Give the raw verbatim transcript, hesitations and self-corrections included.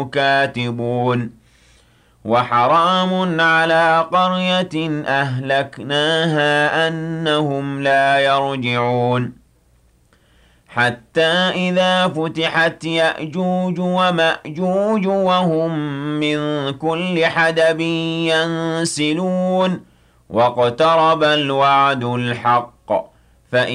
كاتبون وحرام على قرية أهلكناها أنهم لا يرجعون حتى إذا فتحت يأجوج ومأجوج وهم من كل حدب ينسلون واقترب الوعد الحق